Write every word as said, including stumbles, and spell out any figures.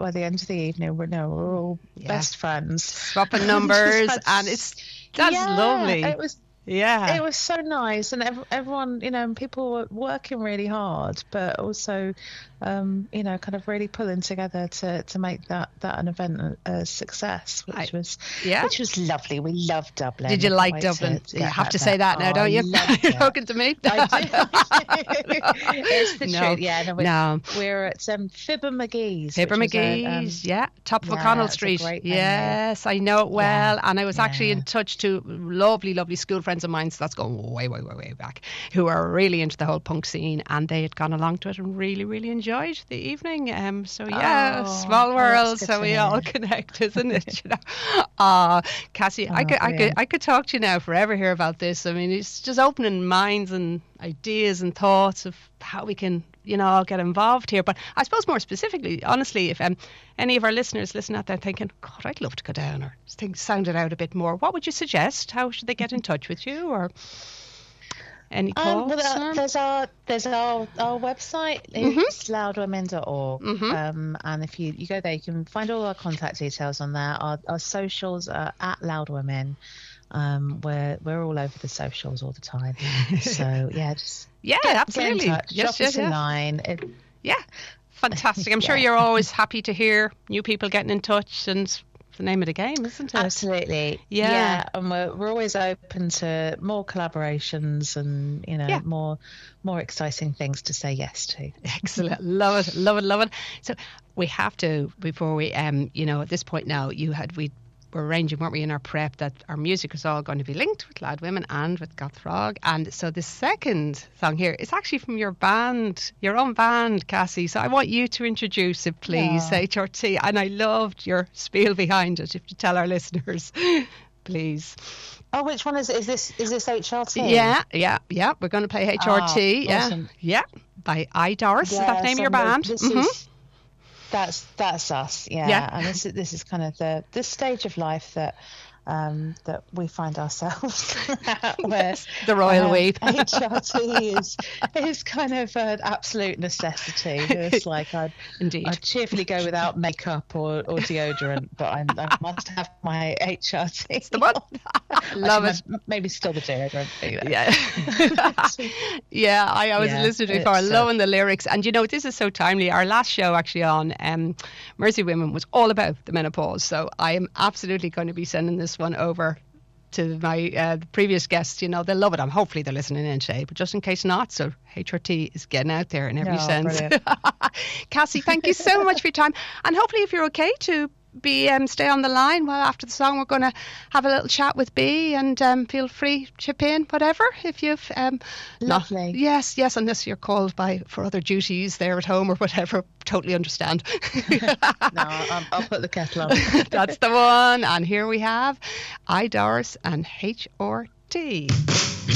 by the end of the evening, we're, no, we're all Yeah. best friends. Swapping numbers, That's- and it's that's yeah, lovely. It was Yeah. it was so nice, and ev- everyone, you know, and people were working really hard, but also, um, you know, kind of really pulling together to, to make that, that an event a, a success, which I- was yeah. which was lovely. We loved Dublin. Did you I can't like wait Dublin? to- to You get have back to there. say that now, Oh, don't I you? loved You're it. talking to me. I do. It's the No. truth. Yeah, no, we're, No. we're at um, Fibber McGee's. Fibber which was a, um, McGee's, yeah, top of yeah, O'Connell it's a Street. great venue. Yes, I know it well, and I was actually in yeah. touch to lovely, lovely school friends of mine. So that's going way, way, way, way back, who are really into the whole punk scene, and they had gone along to it and really, really enjoyed the evening. Um, so yeah, Oh, small oh, world, that's good so to we hear. all connect, isn't it? You know, ah, Cassie, I Oh, could, I could, brilliant. I could talk to you now forever here about this. I mean, it's just opening minds and ideas and thoughts of how we can, you know, all get involved here. But I suppose more specifically, honestly, if um, any of our listeners listen out there thinking, God, I'd love to go down, or think, sound it out a bit more, what would you suggest? How should they get in touch with you, or any thoughts? Um, well, or- there- there's our there's our, our website. It's loud women dot org. Mhm. Um, and if you, you go there, you can find all our contact details on there. Our, our socials are at Loud Women. Um, we're we're all over the socials all the time. So yeah, just yeah, get, absolutely. get in touch. Yes, Drop yes, us a yes. line. It, Yeah, fantastic. I'm sure Yeah. you're always happy to hear new people getting in touch, and it's the name of the game, isn't it? Absolutely. Yeah. And we're we're always open to more collaborations and, you know, Yeah. more more exciting things to say yes to. Excellent. Love it. Love it. Love it. So we have to, before we, um, you know, at this point now, you had, we were arranging, weren't we, in our prep, that our music was all going to be linked with Loud Women and with Gothrog. And so the second song here is actually from your band, your own band, Cassie. So I want you to introduce it, please, Yeah. H R T. And I loved your spiel behind it, if you tell our listeners, please. Oh, which one is it? Is this is this H R T? Yeah, yeah, yeah. We're going to play H R T. Oh, yeah, awesome. yeah. By I Doris. Is that the name of your so band? This Mhm. is, that's that's us. Yeah. Yeah. And this is this is kind of the this stage of life that um, that we find ourselves at, where The royal um, we. H R T is is kind of an absolute necessity. It's like I'd Indeed. I'd cheerfully go without makeup or, or deodorant, but I, I must have my H R T. It's the one. Love it. Maybe still the deodorant. but, you know. Yeah. Yeah, I always Yeah, listened to it before. it's, uh, Loving the lyrics. And you know, this is so timely. Our last show actually on um, Mercy Women was all about the menopause. So I am absolutely going to be sending this one over to my uh, previous guests. You know, they'll love it. I'm hopefully they're listening in today, but just in case not, so H R T is getting out there in every Oh, sense. brilliant. Cassie, thank you so much for your time. And hopefully if you're okay to be um, stay on the line. Well, after the song, we're going to have a little chat with B, and um, feel free to chip in, whatever, if you've um, not- Lovely. yes, yes, unless you're called by for other duties there at home or whatever. Totally understand. No, I'll, I'll put the kettle on. That's the one. And here we have I Doris and H R T.